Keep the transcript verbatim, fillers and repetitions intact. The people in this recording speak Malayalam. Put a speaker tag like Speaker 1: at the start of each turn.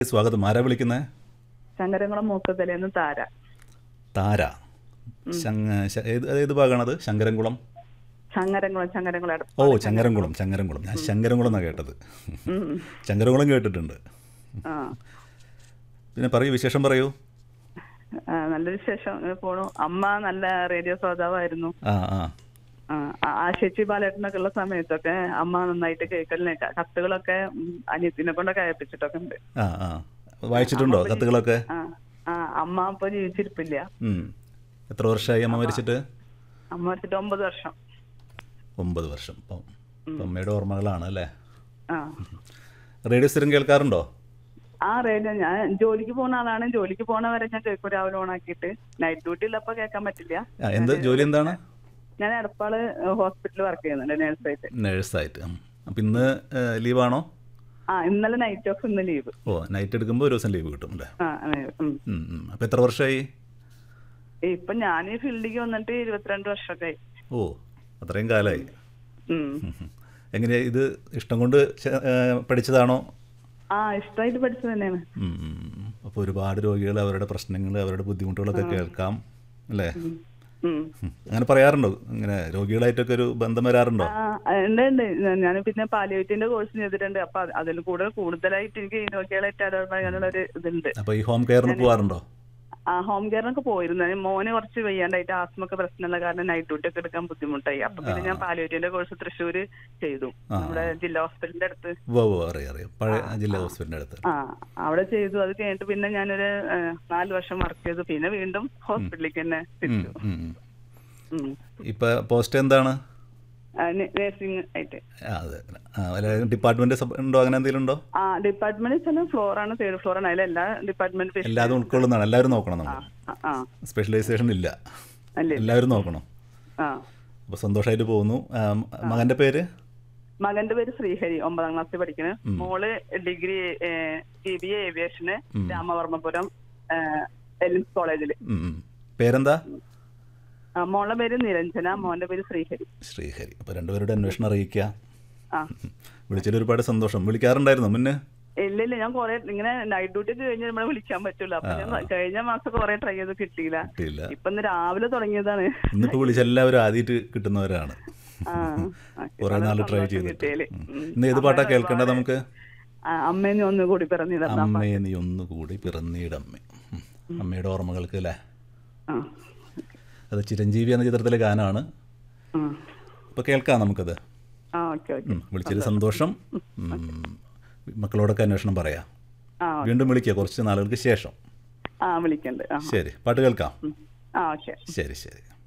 Speaker 1: സ്വാഗതം. ആരാ വിളിക്കുന്നത്?
Speaker 2: ശങ്കരംകുളം മൂക്കത്തലേന്ന് താര.
Speaker 1: താര. ശങ്ങ- ശ- ഏത് ഏത് ഭാഗമാണത്? ശങ്കരൻകുളം.
Speaker 2: ചങ്ങരംകുളം ചങ്ങരംകുളം
Speaker 1: ഓ,
Speaker 2: എടപ്പാൾ
Speaker 1: ചങ്ങരംകുളം. ചങ്ങരംകുളം ഞാൻ ശങ്കരൻകുളം എന്നാണ് കേട്ടത്.
Speaker 2: ഉം.
Speaker 1: ചങ്കരംകുളം കേട്ടിട്ടുണ്ട്.
Speaker 2: ആ
Speaker 1: പിന്നെ പറയൂ, വിശേഷം പറയൂ.
Speaker 2: ആ, നല്ല വിശേഷം. ഇങ്ങനെ പോണു. അമ്മ നല്ല റേഡിയോ ശ്രോതാവായിരുന്നു.
Speaker 1: ആ ആ
Speaker 2: ആ ആ- ആ ചേച്ചി ബാലേട്ടനൊക്കെ ഉള്ള സമയത്തൊക്കെ അമ്മ നന്നായിട്ട് കേൾക്കലിനെ കത്തുകളൊക്കെ ഉം, അനിയത്തിനെ കൊണ്ടൊക്കെ അയപ്പിച്ചിട്ടൊക്കെ ഉണ്ട്.
Speaker 1: ആ ആ വായിച്ചിട്ടുണ്ടോ
Speaker 2: അമ്മ ഇപ്പൊ ജീ-
Speaker 1: കത്തുകളൊക്കെ?
Speaker 2: ആ ആ അമ്മ ഇപ്പൊ ജീവിച്ചിരിപ്പില്ല.
Speaker 1: ഉം. എത്ര വർഷമായി അമ്മ മരിച്ചിട്ട്?
Speaker 2: അമ്മ മരിച്ചിട്ട് ഒമ്പത് വർഷം.
Speaker 1: ഒമ്പത് വർഷം. അപ്പം അപ്പം അമ്മയുടെ ഓർമ്മകളാണ് അല്ലേ?
Speaker 2: ആ
Speaker 1: റേഡിയോ സ്ഥിരം കേൾക്കാറുണ്ടോ?
Speaker 2: ആ റേഡിയോ ഞാൻ ജോലിക്ക് പോകുന്ന ആളാണ്. ജോലിക്ക് പോണ വരെ ഞാൻ കേൾക്കും, രാവിലെ ഓണാക്കിയിട്ട്. നൈറ്റ് ഡ്യൂട്ടി ഉള്ളപ്പോ കേൾക്കാൻ പറ്റില്ല.
Speaker 1: ആ, എന്ത് ജോലി എന്താണ്?
Speaker 2: ഞാൻ എടപ്പാള് ഹോസ്പിറ്റലിൽ വർക്ക് ചെയ്യുന്നുണ്ട്, നേഴ്സായിട്ട്.
Speaker 1: നേഴ്സായിട്ട്. അപ്പം ഇന്ന് ലീവാണോ?
Speaker 2: ആ ഇന്നലെ നൈറ്റ് ഓഫ്, ഇന്ന് ലീവ്.
Speaker 1: ഓ, നൈറ്റ് എടുക്കുമ്പോൾ ഒരു ദിവസം ലീവ് കിട്ടും അല്ലേ?
Speaker 2: ആ അങ്ങനെ. ഉം.
Speaker 1: ഉം, ഉം. അപ്പം എത്ര വർഷമായി?
Speaker 2: ഇപ്പൊ ഞാൻ ഈ ഫീൽഡിലേക്ക് വന്നിട്ട് ഇരുപത്തിരണ്ട് വർഷമൊക്കെ ആയി.
Speaker 1: ഓ, അത്രയും കാലമായി.
Speaker 2: ഉം.
Speaker 1: എങ്ങനെയാ ഇത് ഇഷ്ടം കൊണ്ട് ചെ- ഏ, പഠിച്ചതാണോ?
Speaker 2: ആ ഇഷ്ടമായിട്ട് പഠിച്ചത് തന്നെയാണ്.
Speaker 1: അപ്പോൾ ഒരുപാട് രോഗികൾ, അവരുടെ പ്രശ്നങ്ങൾ, അവരുടെ ബുദ്ധിമുട്ടുകളൊക്കെ കേൾക്കാം അല്ലേ?
Speaker 2: ഉം.
Speaker 1: ഉം. അങ്ങനെ പറയാറുണ്ടോ? ഇങ്ങനെ രോഗികളായിട്ടൊക്കെ ഒരു ബന്ധം വരാറുണ്ടോ?
Speaker 2: ആ ഉണ്ട് ഉണ്ട്. ഞാൻ പിന്നെ പാലിയേറ്റീവിന്റെ കോഴ്സ് ചെയ്തിട്ടുണ്ട്. അപ്പൊ അത് അതിൽ കൂടുതൽ കൂടുതലായിട്ട് എനിക്ക് രോഗികളായിട്ട് ഇടപഴകാനുള്ള ഒരു ഇതുണ്ട്.
Speaker 1: അപ്പോൾ ഈ ഹോം കെയറിന് പോകാറുണ്ടോ?
Speaker 2: ആ ഹോം കെയറിനൊക്കെ പോയിരുന്നു. ഞാൻ മോന് കുറച്ച് വയ്യാണ്ടായിട്ട് ആസ്മൊക്കെ പ്രശ്നമുള്ള കാരണം നൈറ്റ് ഡ്യൂട്ടി ഒക്കെ എടുക്കാൻ ബുദ്ധിമുട്ടായി. അപ്പൊ പിന്നെ ഞാൻ പാലിയേറ്റീവിന്റെ കോഴ്സ് തൃശ്ശൂര് ചെയ്തു, നമ്മുടെ ജില്ലാ ഹോസ്പിറ്റലിന്റെ അടുത്ത്.
Speaker 1: ഓ ഓ അറിയാം അറിയാം. പഴയ ജില്ലാ ഹോസ്പിറ്റലിൻ്റെ അടുത്ത്.
Speaker 2: ആ അവിടെ ചെയ്തു. അത് കഴിഞ്ഞിട്ട് പിന്നെ ഞാനൊരു ആ, നാല് വർഷം വർക്ക് ചെയ്തു. പിന്നെ വീണ്ടും ഹോസ്പിറ്റലിലേക്ക് തന്നെ തിരിച്ചു.
Speaker 1: ഇപ്പം പോസ്റ്റ് എന്താണ്?
Speaker 2: നേഴ്സിംഗ് ആയിട്ട്.
Speaker 1: ആ, അതെ. ആ, വല്ല ഡിപ്പാർട്ട്മെന്റ് ഉണ്ടോ, അങ്ങനെ എന്തെങ്കിലും ഉണ്ടോ?
Speaker 2: ആ ഡിപ്പാർട്ട്മെന്റ് വെച്ചാൽ ഫ്ലോറാണ്, തേർഡ് ഫ്ലോറാണ്. അതിൽ എല്ലാ ഡിപ്പാർട്ട്മെന്റ്
Speaker 1: എല്ലാതും ഉൾക്കൊള്ളുന്നതാണ്. എല്ലാവരും നോക്കണം നമ്മൾ.
Speaker 2: ആ
Speaker 1: സ്പെഷ്യലൈസേഷൻ ഇല്ല,
Speaker 2: അല്ലേ?
Speaker 1: എല്ലാവരും നോക്കണം.
Speaker 2: ആ
Speaker 1: അപ്പോൾ സന്തോഷമായിട്ട് പോകുന്നു. ആ, മകൻ്റെ പേര്?
Speaker 2: മകന്റെ പേര് ശ്രീഹരി, ഒമ്പതാം ക്ലാസ്സിൽ പഠിക്കുന്നത്. മോള് degree B B A aviation Ramavarmapuram എലിംസ് കോളേജില്.
Speaker 1: ഉം, ഉം. പേരെന്താ?
Speaker 2: ആ, മോളുടെ പേര് നിരഞ്ജന, മോന്റെ പേര് ശ്രീഹരി.
Speaker 1: ശ്രീഹരി. അപ്പോൾ രണ്ടുപേരുടെ അന്വേഷണം അറിയിക്കുക.
Speaker 2: ആ
Speaker 1: വിളിച്ചതിൽ ഒരുപാട് സന്തോഷം. വിളിക്കാറുണ്ടായിരുന്നു മുന്നേ?
Speaker 2: ഇല്ല ഇല്ല, ഞാൻ കൊറേ ഇങ്ങനെ നൈറ്റ് ഡ്യൂട്ടി ഒക്കെ കഴിഞ്ഞ് നമ്മളെ വിളിക്കാൻ പറ്റൂല. അപ്പൊ ഞാൻ കഴിഞ്ഞ മാസം കൊറേ ട്രൈ ചെയ്ത് കിട്ടിയില്ല.
Speaker 1: കിട്ടിയില്ല.
Speaker 2: ഇപ്പൊ ഇന്ന് രാവിലെ തുടങ്ങിയതാണ്.
Speaker 1: ഇന്നിപ്പോൾ വിളിച്ച എല്ലാവരും ആദ്യമായിട്ട് കിട്ടുന്നവരാണ്.
Speaker 2: ആ
Speaker 1: കുറേ നാൾ ട്രൈ
Speaker 2: സന്തോഷം
Speaker 1: ചെയ്തിട്ട്.
Speaker 2: കിട്ടിയാല്.
Speaker 1: ഉം. ഇന്ന് ഏത് പാട്ടാ കേൾക്കേണ്ടത് നമുക്ക്?
Speaker 2: അമ്മേനെ ഒന്നുകൂടി പിറന്നിടണം.
Speaker 1: അമ്മയെ നീ ഒന്നുകൂടി പിറന്നീടമ്മേ. ഉം. അമ്മയുടെ ഓർമ്മകൾക്ക് അല്ലേ?
Speaker 2: ആ
Speaker 1: അത് ചിരഞ്ജീവി എന്ന ചിത്രത്തിലെ ഗാനമാണ്.
Speaker 2: ആ
Speaker 1: അപ്പോൾ കേൾക്കാം നമുക്കത്.
Speaker 2: ആ ഓക്കെ ഓക്കെ.
Speaker 1: ഉം. വിളിച്ചതിൽ സന്തോഷം. ഉം. മക്കളോടൊക്കെ അന്വേഷണം പറയാം.
Speaker 2: ആ
Speaker 1: വീണ്ടും വിളിക്കുക കുറച്ച് നാളുകൾക്ക് ശേഷം.
Speaker 2: ആ വിളിക്കണ്ട്. ആ
Speaker 1: ശരി, പാട്ട് കേൾക്കാം.
Speaker 2: ആ ഓക്കെ.
Speaker 1: ശരി ശരി.